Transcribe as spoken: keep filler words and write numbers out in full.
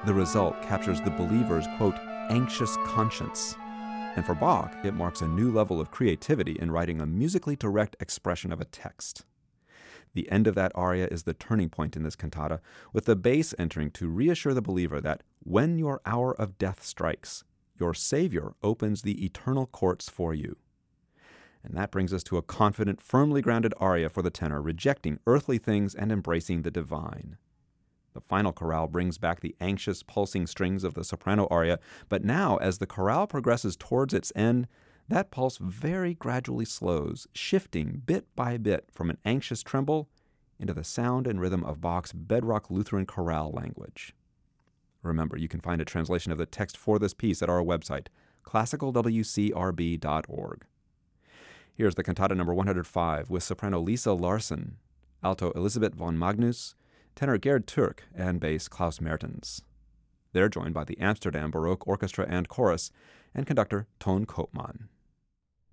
The result captures the believer's, quote, anxious conscience. And for Bach, it marks a new level of creativity in writing a musically direct expression of a text. The end of that aria is the turning point in this cantata, with the bass entering to reassure the believer that when your hour of death strikes, your Savior opens the eternal courts for you. And that brings us to a confident, firmly grounded aria for the tenor, rejecting earthly things and embracing the divine. The final chorale brings back the anxious, pulsing strings of the soprano aria, but now, as the chorale progresses towards its end, that pulse very gradually slows, shifting bit by bit from an anxious tremble into the sound and rhythm of Bach's bedrock Lutheran chorale language. Remember, you can find a translation of the text for this piece at our website, classical w c r b dot org. Here's the cantata number one hundred five with soprano Lisa Larsen, alto Elisabeth von Magnus, tenor Gerd Türk, and bass Klaus Mertens. They're joined by the Amsterdam Baroque Orchestra and Chorus, and conductor Toon Koopman.